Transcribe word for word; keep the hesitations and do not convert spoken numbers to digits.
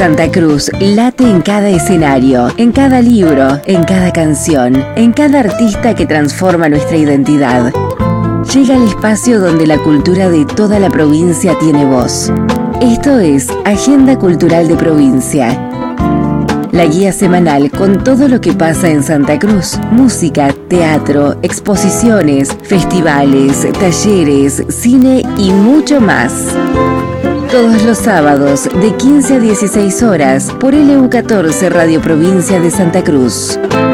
Santa Cruz late en cada escenario, en cada libro, en cada canción, en cada artista que transforma nuestra identidad. Llega el espacio donde la cultura de toda la provincia tiene voz. Esto es Agenda Cultural de Provincia. La guía semanal con todo lo que pasa en Santa Cruz. Música, teatro, exposiciones, festivales, talleres, cine y mucho más. Todos los sábados de quince a dieciséis horas por L U catorce Radio Provincia de Santa Cruz.